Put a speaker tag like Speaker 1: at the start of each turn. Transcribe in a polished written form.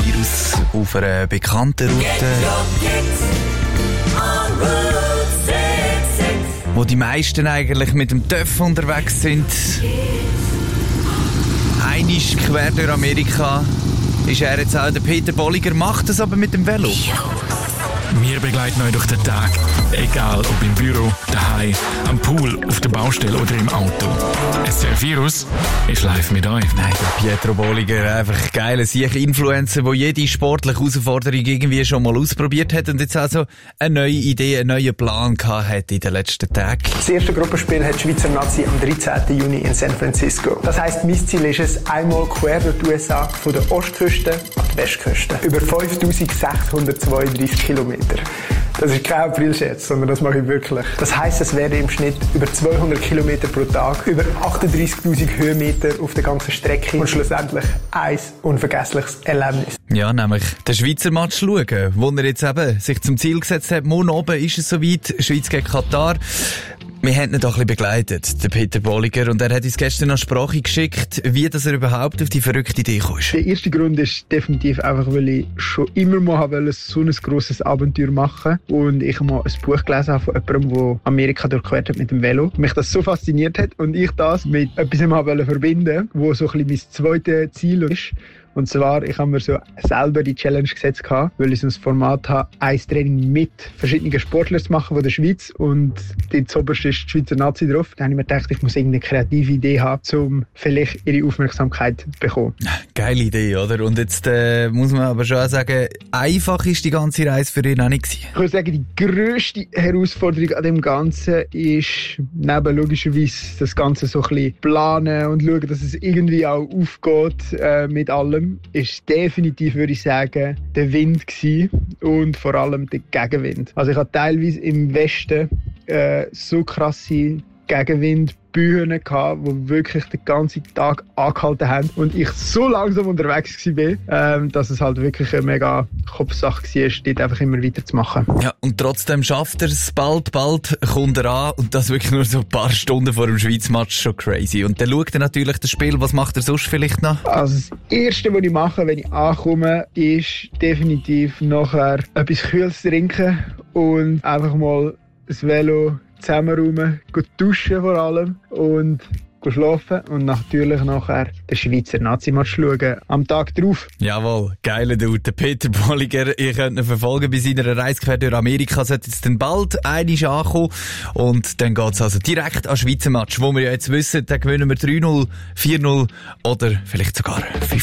Speaker 1: Virus auf einer bekannten Route, wo die meisten eigentlich mit dem TÜV unterwegs sind. Einisch quer durch Amerika ist er jetzt auch. Der Peter Bolliger macht das aber mit dem Velo.
Speaker 2: Wir begleiten euch durch den Tag, egal ob im Büro, daheim, am Pool, auf der Baustelle oder im Auto. SRF Virus ist live mit euch.
Speaker 1: Nein, der Pietro Bolliger, einfach geiler Sieg-Influencer, der jede sportliche Herausforderung irgendwie schon mal ausprobiert hat und jetzt also eine neue Idee, einen neuen Plan gehabt hat in den letzten Tagen.
Speaker 3: Das erste Gruppenspiel hat die Schweizer Nazi am 13. Juni in San Francisco. Das heisst, mein Ziel ist es, einmal quer durch die USA von der Ostküste an die Westküste. Über 5632 Kilometer. Das ist kein Aprilscherz, sondern das mache ich wirklich. Das heisst, es werden im Schnitt über 200 Kilometer pro Tag, über 38.000 Höhenmeter auf der ganzen Strecke und schlussendlich ein unvergessliches Erlebnis.
Speaker 1: Ja, nämlich den Schweizer Match schauen, wo er jetzt eben sich zum Ziel gesetzt hat. Morgen oben ist es soweit, Schweiz gegen Katar. Wir haben ihn da ein bisschen begleitet, der Peter Bolliger, und er hat uns gestern noch Sprache geschickt, wie dass er überhaupt auf die verrückte Idee kam.
Speaker 3: Der erste Grund ist definitiv einfach, weil ich schon immer mal so ein grosses Abenteuer machen und ich mal ein Buch gelesen habe von jemandem, der Amerika durchquert hat mit dem Velo. Mich das so fasziniert hat und ich das mit etwas verbinden, wo so ein bisschen mein zweites Ziel ist. Und zwar, ich habe mir so selber die Challenge gesetzt, weil ich so ein Format habe, ein Training mit verschiedenen Sportlern zu machen von der Schweiz und dort oberst ist die Schweizer Nazi drauf. Dann habe ich mir gedacht, ich muss irgendeine kreative Idee haben, um vielleicht ihre Aufmerksamkeit zu bekommen.
Speaker 1: Geile Idee, oder? Und jetzt muss man aber schon auch sagen, einfach ist die ganze Reise für ihn auch nicht gewesen.
Speaker 3: Ich würde sagen, die grösste Herausforderung an dem Ganzen ist, neben logischerweise das Ganze so ein bisschen planen und schauen, dass es irgendwie auch aufgeht mit allem, ist definitiv, würde ich sagen, der Wind gewesen und vor allem der Gegenwind. Also ich hatte teilweise im Westen so krasse Gegenwindbühnen gehabt, die wirklich den ganzen Tag angehalten haben und ich so langsam unterwegs war, dass es halt wirklich eine mega Kopfsache war, dort einfach immer weiterzumachen.
Speaker 1: Ja, und trotzdem schafft er es bald kommt er an und das wirklich nur so ein paar Stunden vor dem Schweiz-Match, schon crazy. Und dann schaut er natürlich das Spiel, was macht er sonst vielleicht noch?
Speaker 3: Also das Erste, was ich mache, wenn ich ankomme, ist definitiv nachher etwas Kühles trinken und einfach mal das Velo zusammenräumen, duschen vor allem und schlafen und natürlich nachher den Schweizer Nazi-Match schauen am Tag drauf.
Speaker 1: Jawohl, geiler Dude, der Peter Bolliger. Ihr könnt ihn verfolgen bei seiner Reise quer durch Amerika. Sollte jetzt dann bald einmal ankommen und dann geht's also direkt an den Schweizer Match, wo wir ja jetzt wissen, da gewinnen wir 3-0, 4-0 oder vielleicht sogar 5-0.